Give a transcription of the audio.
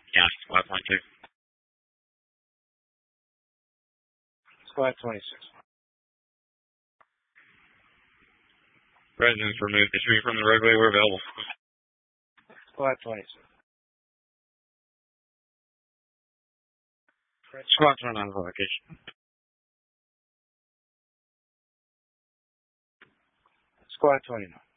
County, 5.2. Squad 26. Residents removed the tree from the roadway where available. Squad 26. Squad 29 on location. Squad 29.